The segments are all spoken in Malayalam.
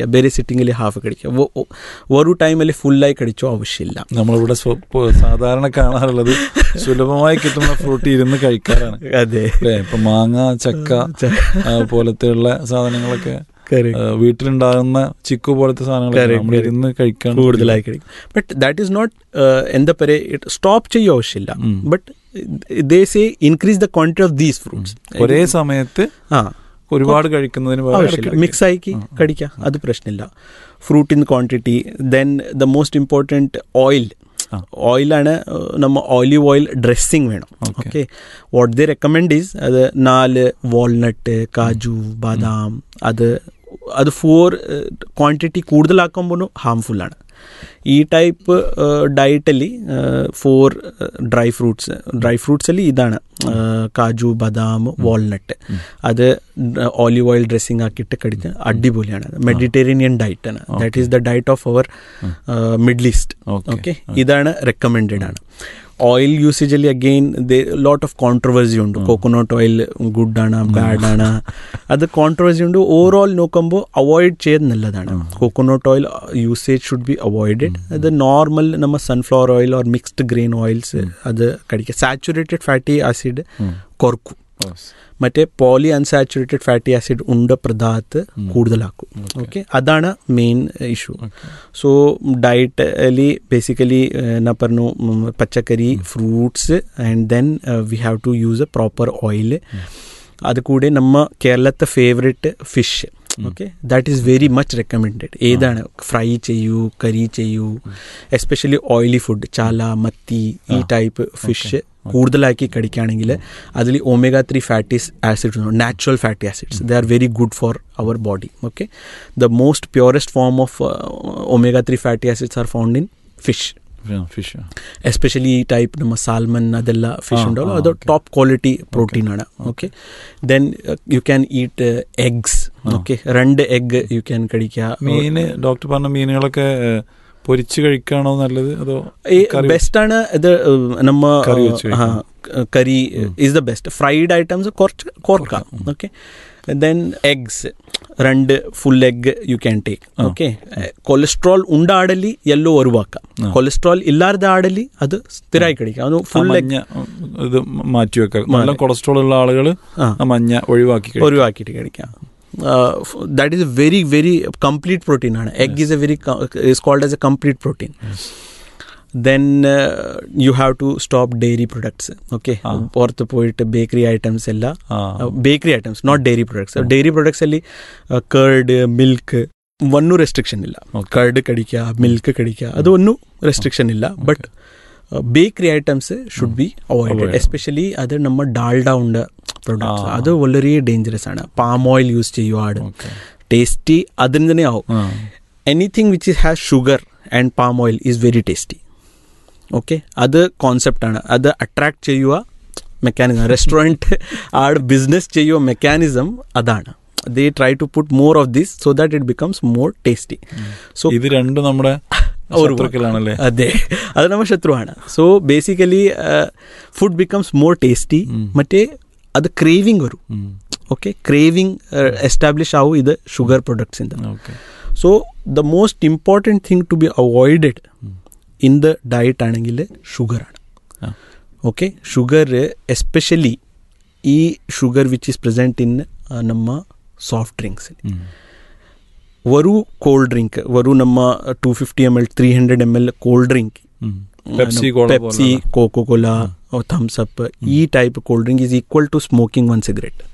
കഴിക്കുക, ಬೇರೆ ಸಿಟ್ಟಿಂಗಲ್ಲಿ ಹಾಫ್ കഴിക്കുക. ഒരു ടൈമಲ್ಲಿ ഫുള്ളായി കഴിച്ചോ ആവശ്യമില്ല. നമ്മളിവിടെ സാധാരണ കാണാറുള്ളത് സുലഭമായി കിട്ടുന്ന ഫ്രൂട്ട് ഇരുന്ന് കഴിക്കാറാണ്. അതെ, ഇപ്പൊ മാങ്ങ, ചക്ക പോലത്തെയുള്ള സാധനങ്ങളൊക്കെ വീട്ടിലുണ്ടാകുന്ന ചിക്കു പോലത്തെ സാധനങ്ങൾ ഇരുന്ന് കഴിക്കാൻ കൂടുതലായി കഴിക്കും. ബട്ട് ദാറ്റ് ഈസ് നോട്ട് എന്താ പറയുക, സ്റ്റോപ്പ് ചെയ്യോ ആവശ്യമില്ല. But they say increase the quantity of these fruits. ഒരേ സമയത്ത് ഒരുപാട് കഴിക്കുന്നതിന് മിക്സ് ആക്കി കഴിക്കുക, അത് പ്രശ്നമില്ല. Fruit in quantity. Then the most important ഓയിലാണ്. നമ്മൾ ഓലിവ് ഓയിൽ ഡ്രസ്സിങ് വേണം. Okay, what they recommend is അത് 4 വാൾനട്ട്, കാജു, ബാദാം, അത് 4 ക്വാണ്ടിറ്റി കൂടുതലാക്കുമ്പോൾ ഹാംഫുള്ളാണ്. ഈ ടൈപ്പ് ഡയറ്റಲ್ಲಿ 4 ಡ್ರೈ ಫ್ರೂಟ್ಸಲ್ಲಿ ഇതാണ് കാജു, ബദാം, വാൾനട്ട്. അത് ഓലിവ് ഓയിൽ ഡ്രസ്സിങ് ആക്കിയിട്ട് കഴിക്കാൻ അടിപൊളിയാണ്. Mediterranean ഡയറ്റാണ്. That is the diet of our middle east. Okay, ഇതാണ് റെക്കമെൻഡഡ് ആണ്. Oil യൂസേജಲ್ಲಿ again lot of controversy ഉണ്ട്. കോക്കോനട്ട് ഓയിൽ ഗുഡ് ആണ്, ബാഡ് ആണ്, അത് കോൺട്രവേഴ്സി ഉണ്ട്. ഓവറോൾ നോക്കുമ്പോൾ അവോയ്ഡ് ചെയ്യുന്നത് നല്ലതാണ്. Coconut oil usage should be avoided. അത് നോർമൽ നമ്മൾ sunflower oil or mixed grain oils അത് കഴിക്കുക. Saturated fatty acid കുറക്കും. മറ്റേ പോളി അൺസാച്ചുറേറ്റഡ് ഫാറ്റി ആസിഡ് ഉണ്ട പദാർത്ഥ കൂടുതലാക്കും. ഓക്കെ, അതാണ് മെയിൻ ഇഷ്യൂ. സോ ഡയറ്റലി ബേസിക്കലി എന്നാ പറഞ്ഞു, പച്ചക്കറി, fruits and then we have to use A proper oil. അത് കൂടെ നമ്മ കേരളത്തെ favourite fish. Okay, that is very much recommended. ഏതാണ്, ഫ്രൈ ചെയ്യൂ, കറി ചെയ്യൂ. എസ്പെഷ്യലി ഓയിലി ഫുഡ്, ചാല, മത്തി, ഈ ടൈപ്പ് ഫിഷ് കൂടുതലാക്കി കഴിക്കുകയാണെങ്കിൽ അതിൽ omega-3 ഫാറ്റി ആസിഡ്സ് ഉണ്ട്, natural fatty acids. They are very good for our body. Okay, the most purest form of omega-3 fatty acids are found in fish. Especially ഈ ടൈപ്പ് നമ്മൾ സാൽമൺ അതെല്ല ഫിഷ് ഉണ്ടല്ലോ, അത് ടോപ്പ് ക്വാളിറ്റി പ്രോട്ടീൻ ആണ്. Okay, then you can eat eggs. Okay, 2 egg you can കഴിക്കുക. മീൻ, ഡോക്ടർ പറഞ്ഞ മീനുകളൊക്കെ പൊരിച്ച് കഴിക്കാണോ നല്ലത്, അതോ ബെസ്റ്റാണ് ഇത്? നമ്മ കറി is the best. Fried items കുറച്ച് കുറക്കാം. Okay, then eggs 2 full egg you can take. Okay, cholesterol ഉണ്ട ആടലി ಎಲ್ಲೋ ഒഴിവാക്കാം. കൊളസ്ട്രോൾ ഇല്ലാതെ ആടലി അത് സ്ഥിരമായി കഴിക്കാം. അത് ഫുൾ എഗ് ഇത് മാറ്റി വെക്കാം. നല്ല കൊളസ്ട്രോൾ ഉള്ള ആളുകൾ മഞ്ഞ ഒഴിവാക്കിയിട്ട് കഴിക്കാം. That is a very very complete protein. Egg is called as a complete protein. Then you have to stop dairy products. Okay, പുറത്ത് പോയിട്ട് ബേക്കറി ഐറ്റംസ് അല്ല, bakery items not diary products. Diary products ಅಲ್ಲಿ കർഡ്, മിൽക്ക് ഒന്നും റെസ്ട്രിക്ഷൻ ഇല്ല. കർഡ് കഴിക്കുക, മിൽക്ക് കഴിക്കുക, അതൊന്നും റെസ്ട്രിക്ഷൻ ഇല്ല. But bakery items should be avoided. Especially ಅದು ನಮ್ಮ ಡಾಲ್ಡಾ ಉಂಡ ಪ್ರೊಡಕ್ಟ್ಸ್, ಅದು വളരെ ಡೇಂಜರಸ್ ആണ്. പാം ഓയിൽ യൂസ് ചെയ്യുവാട് ടേസ്റ്റി അതിന് തന്നെ ആവും. Anything which has sugar and palm oil is very tasty. Okay, അത് കോൺസെപ്റ്റാണ്. അത് അട്രാക്ട് ചെയ്യുക മെക്കാനിസം. റെസ്റ്റോറൻറ്റ് ആട് ബിസിനസ് ചെയ്യുക മെക്കാനിസം അതാണ്. they try to put more of this so that it becomes more tasty. So ഇത് രണ്ടും നമ്മുടെ ശത്രുക്കളാണല്ലേ? അതെ, അത് നമ്മുടെ ശത്രുവാണ്. So basically food becomes more tasty. മറ്റേ അത് ക്രേവിങ് വരും. ഓക്കെ, ക്രേവിങ് എസ്റ്റാബ്ലിഷ് ആവും ഇത് sugar പ്രൊഡക്ട്സിൻ്റെ. So the most important thing to be avoided in the diet ആണെങ്കിൽ ഷുഗറാണ്. ഓക്കെ, ഷുഗർ എസ്പെഷ്യലി ഈ sugar which is present in ನಮ್ಮ ಸಾಫ್ಟ್ ಡ್ರಿಂಕ್ಸ್. ವರು ಕೋಲ್ಡ್ ಡ್ರಿಂಕ್, ವರು ನಮ್ಮ 250 ml 300 ml cold drink, Pepsi, cocoa Cola, thumbs up, ಈ type cold drink is equal to smoking 1 cigarette.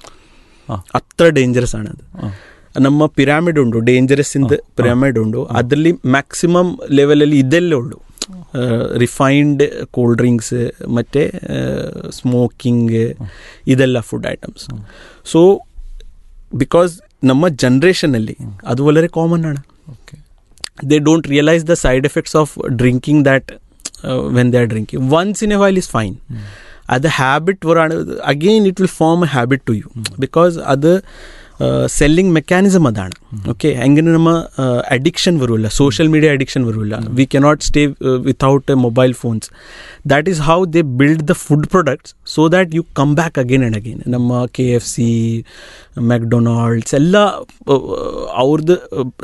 ಅത്ര dangerous ആണ് ಅದು. ನಮ್ಮ ಪಿರಾಮಿಡ್ ಉಂಟು, ಡೇಂಜರಸ್ ಇಂದ ಪಿರಾಮಿಡ್ ಉಂಟು, ಅದರಲ್ಲಿ ಮ್ಯಾಕ್ಸಿಮಮ್ ಲೆವೆಲಲ್ಲಿ ಇದೆಲ್ಲ ಉಂಟು. ರಿಫೈನ್ಡ್ ಕೋಲ್ಡ್ ಡ್ರಿಂಕ್ಸ್ ಮತ್ತು ಸ್ಮೋಕಿಂಗ್ ಇದೆಲ್ಲ ಫುಡ್ ಐಟಮ್ಸ್. ಸೊ ಬಿಕಾಸ್ ನಮ್ಮ ಜನ್ರೇಷನಲ್ಲಿ ಅದು വളരെ ಕಾಮನ್ ആണ്. They don't realise the side effects of drinking that when they are drinking. Once in a while is fine. ಅದು habit ವರಾണ്, again it will form A habit to you. Because ಅದು ಸೆಲ್ಲಿಂಗ್ ಮೆಕ್ಯಾನಿಸಮ್ ಅದಾണ്. ಓಕೆ, ಹೆಂಗೆ ನಮ್ಮ ಅಡಿಕ್ಷನ್ ಬರೋಲ್ಲ, ಸೋಷಿಯಲ್ ಮೀಡಿಯಾ ಅಡಿಕ್ಷನ್ ಬರೋಲ್ಲ. We cannot stay without mobile phones. That is how they build the food products so that you come back again and again. ನಮ್ಮ KFC, ಮೆಕ್ಡೊನಾಲ್ಡ್ಸ್ ಎಲ್ಲ ಅವ್ರದ್ದು